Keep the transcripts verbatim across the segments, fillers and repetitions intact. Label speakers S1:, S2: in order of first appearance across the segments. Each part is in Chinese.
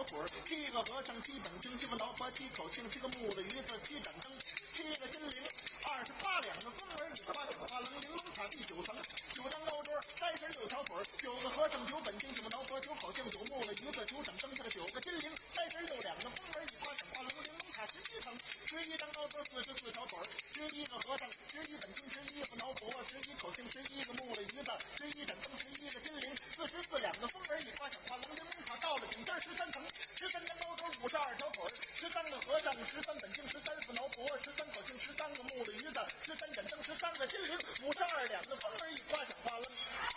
S1: 腿儿，七个和尚七本经，七个老婆七口磬，七个木子鱼子七盏灯，七个金铃，二十八两的风儿，一个八小花棱，玲珑塔第九层，九张高桌，三十六条腿儿，九个和尚九本经，九个老婆九口磬，九木子鱼子九盏灯，这个九个金铃，三十六两的风儿，一花小花棱，玲珑塔十一层，十一张高桌，四十四条腿儿，十一个和尚，十一本经，十一个老婆，十一口磬，十一个木子鱼子，十一盏灯，十一个金铃，四十四两的风儿，一花小花棱，玲珑塔到了顶尖十三层，十三张高桌，五十二条腿儿，十三个和尚，十三本经，十三个老婆，十三口磬，十三个木子鱼子，十三盏灯，十三个金铃，五十二两的风儿，一花小花棱。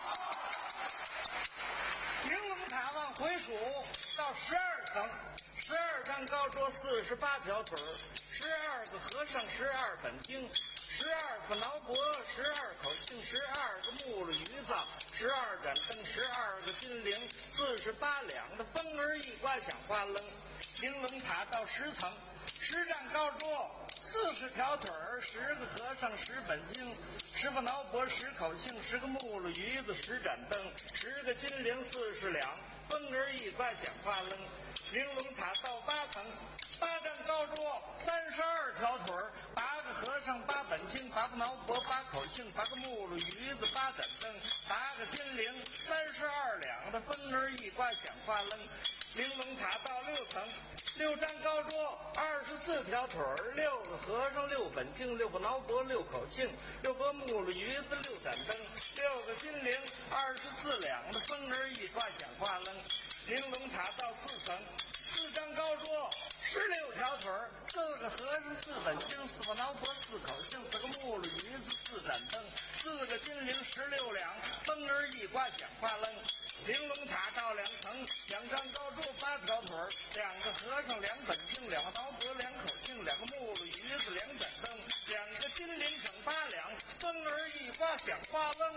S2: 玲珑塔往回数到十二层，十二张高桌，四十八条腿儿，十二个和尚，十二本经，十二个挠脖，十二口磬，十二个木了鱼子，十二盏灯，十二个金铃，四十八两的风儿一刮响花楞。玲珑塔到十层，十丈高桌，四十条腿儿，十个和尚，十本经，十个挠脖，十口磬，十个木了鱼子，十盏灯，十个金铃，四十两，风儿一刮响花楞。玲珑塔到八层，八丈高桌，三十二条腿儿，八个和尚，八本经，八个挠脖，八口磬，八个木了鱼子，八盏灯，八个金铃，三十二两的风儿一刮响花楞。玲珑塔到六层，六张高桌，二十四条腿儿，六个和尚，六本经，六个挠脖，六口磬，六个木了鱼子，六盏灯，六个金铃，二十四两的风儿一刮响花楞。玲珑塔到四层，四张高桌，十六条腿儿，四个和尚，四本经，四个挠脖，四口磬，四个木了鱼子，四盏灯，四个金铃，十六两，风儿一刮响花楞。玲珑塔到两层，两张高桌，八条腿儿，两个和尚，两本经，两个挠脖，两口磬，两个木了鱼子，两盏灯，两个金铃，整八两，风儿一刮响花楞。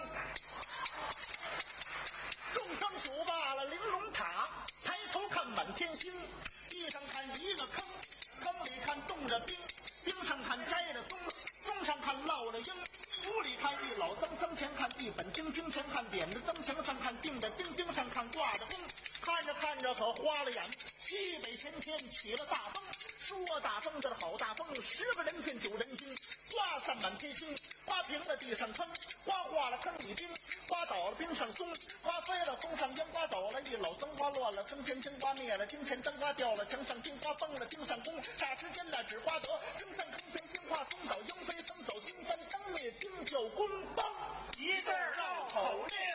S1: 众僧数罢了玲珑塔，抬头看满天星，地上看一个坑，坑里看冻着冰，冰上看摘着松，松上看落着鹰，屋里看一老僧，僧前看一本经，经前看点着灯，墙上看钉着钉，钉上看挂着风，看着看着可花了眼，西北前天起了大风，说大风的好大风，十个人见九人惊，花散满天星，花平了地上坑，花化了坑里冰，花倒了冰上松，花飞了松上烟，花走了一老僧，花乱了僧前经，花灭了经前灯，花掉了墙上金，花崩了经上空，霎时间那只花得经散空平，金花松倒鹰飞僧走金山灯灭金就宫崩，一字绕口令。